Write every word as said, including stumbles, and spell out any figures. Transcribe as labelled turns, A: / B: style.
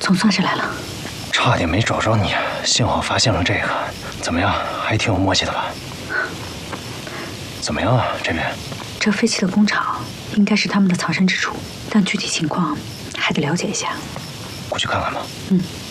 A: 总算是来了。
B: 差点没找着你，幸好发现了这个。怎么样，还挺有默契的吧？怎么样啊，这边？
A: 这废弃的工厂应该是他们的藏身之处，但具体情况还得了解一下。
B: 过去看看吧。
A: 嗯。